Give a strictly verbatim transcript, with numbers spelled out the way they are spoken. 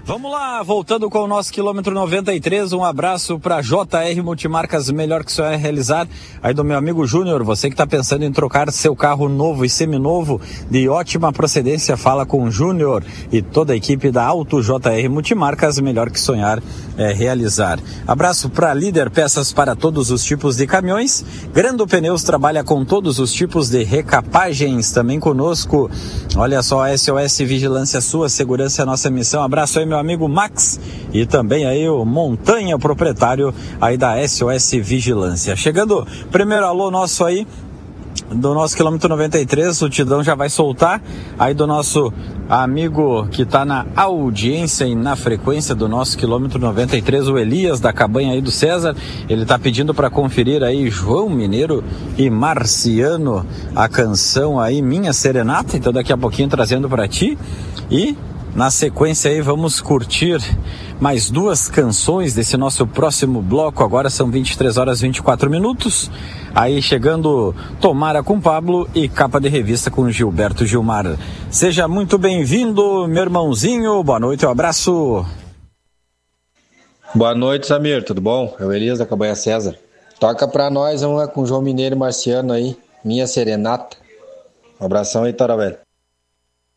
Vamos lá, voltando com o nosso quilômetro noventa e três, um abraço para J R Multimarcas, melhor que sonhar é realizar. Aí do meu amigo Júnior, você que está pensando em trocar seu carro novo e seminovo de ótima procedência, fala com o Júnior e toda a equipe da Auto J R Multimarcas, melhor que sonhar é realizar. Abraço para Líder Peças para todos os tipos de caminhões. Grando Pneus trabalha com todos os tipos de recapagens, também conosco. Olha só, S O S Vigilância, sua segurança é a nossa missão. Abraço aí meu amigo Max e também aí o Montanha, proprietário aí da S O S Vigilância. Chegando, primeiro alô nosso aí, do nosso quilômetro noventa e três, o Tidão já vai soltar, aí do nosso amigo que está na audiência e na frequência do nosso quilômetro noventa e três, o Elias da Cabanha aí do César, ele está pedindo para conferir aí João Mineiro e Marciano, a canção aí Minha Serenata, então daqui a pouquinho trazendo para ti. E na sequência aí vamos curtir mais duas canções desse nosso próximo bloco. Agora são vinte e três horas e vinte e quatro minutos. Aí chegando Tomara com Pablo e Capa de Revista com Gilberto Gilmar. Seja muito bem-vindo, meu irmãozinho. Boa noite, um abraço. Boa noite, Samir. Tudo bom? É o Elias da Cabanha César. Toca pra nós, vamos lá com João Mineiro e Marciano aí. Minha Serenata. Um abração aí, Tora Velho.